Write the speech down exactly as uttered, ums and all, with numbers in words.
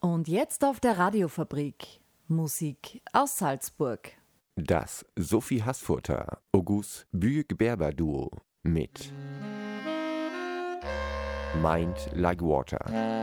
Und jetzt auf der Radiofabrik Musik aus Salzburg. Das Sophie Haßfurter August Büyük-Berber Duo mit Mind Like Water.